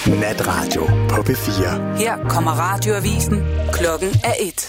Natradio på P4. Her kommer radioavisen. Klokken er 1.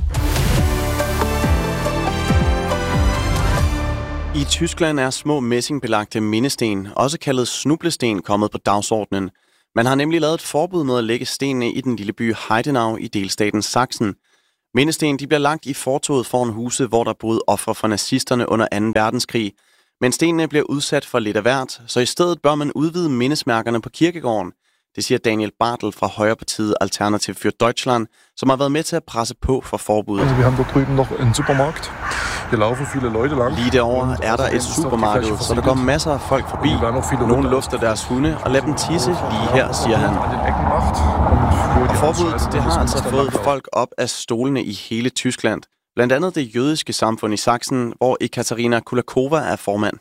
I Tyskland er små messingbelagte mindesten, også kaldet snublesten, kommet på dagsordenen. Man har nemlig lavet et forbud med at lægge stenene i den lille by Heidenau i delstaten Sachsen. Mindesten bliver lagt i fortovet foran huset, hvor der boede ofre for nazisterne under 2. verdenskrig. Men stenene bliver udsat for lidt af hvert, så i stedet bør man udvide mindesmærkerne på kirkegården. Det siger Daniel Bartel fra Højrepartiet Alternativ für Deutschland, som har været med til at presse på for forbuddet. Vi har der drüben noch en supermarkt. Der laufen viele Leute lang. Lige derovre er der et supermarked, så der går masser af folk forbi. Nogle lufter deres hunde og lader dem tisse lige her, siger han. Og forbuddet, det har altså fået folk op af stolene i hele Tyskland. Blandt andet det jødiske samfund i Sachsen, hvor Ekaterina Kulakova er formand.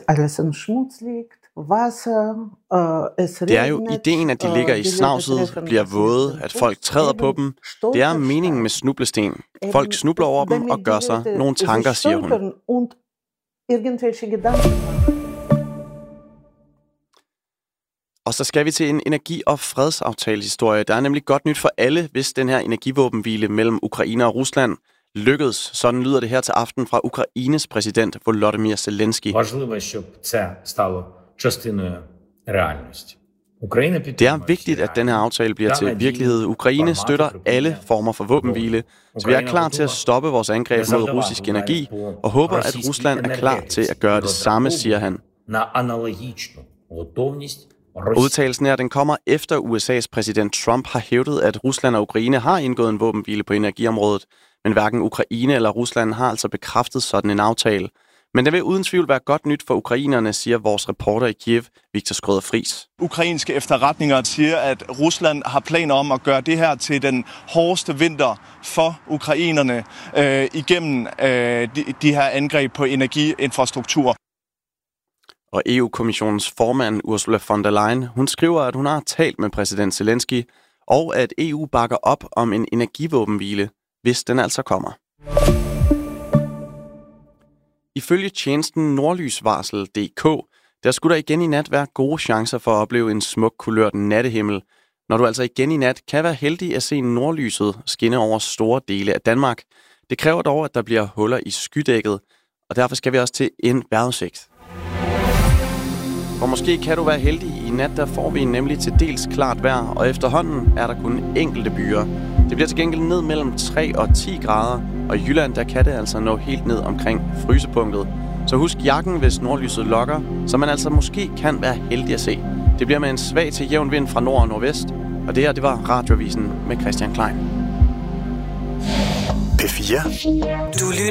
Det er jo ideen, at de ligger i snavset, bliver våde, at folk træder på dem. Det er meningen med snublesten. Folk snubler over dem og gør sig nogle tanker, siger hun. Og så skal vi til en energi- og fredsaftalehistorie. Der er nemlig godt nyt for alle, hvis den her energivåbenhvile mellem Ukraine og Rusland lykkedes. Sådan lyder det her til aften fra Ukraines præsident Volodymyr Zelensky. Det er vigtigt, at den her aftale bliver til virkelighed. Ukraine støtter alle former for våbenhvile, så vi er klar til at stoppe vores angreb mod russisk energi, og håber, at Rusland er klar til at gøre det samme, siger han. Udtalelsen er, at den kommer efter USA's præsident Trump har hævdet, at Rusland og Ukraine har indgået en våbenhvile på energiområdet, men hverken Ukraine eller Rusland har altså bekræftet sådan en aftale. Men det vil uden tvivl være godt nyt for ukrainerne, siger vores reporter i Kiev, Victor Skrøder Friis. Ukrainske efterretninger siger, at Rusland har planer om at gøre det her til den hårdeste vinter for ukrainerne igennem de her angreb på energiinfrastruktur. Og EU-kommissionens formand Ursula von der Leyen, hun skriver, at hun har talt med præsident Zelensky, og at EU bakker op om en energivåbenhvile, hvis den altså kommer. Ifølge tjenesten Nordlysvarsel.dk, der skulle der igen i nat være gode chancer for at opleve en smuk kulørt nattehimmel. Når du altså igen i nat kan være heldig at se nordlyset skinne over store dele af Danmark. Det kræver dog, at der bliver huller i skydækket, og derfor skal vi også til en vejrudsigt. For måske kan du være heldig. I nat der får vi nemlig til dels klart vejr, og efterhånden er der kun enkelte byer. Det bliver til gengæld ned mellem 3 og 10 grader, og i Jylland der kan det altså nå helt ned omkring frysepunktet. Så husk jakken, hvis nordlyset lokker, så man altså måske kan være heldig at se. Det bliver med en svag til jævn vind fra nord og nordvest, og det her det var Radioavisen med Christian Klein. P4. Du lytter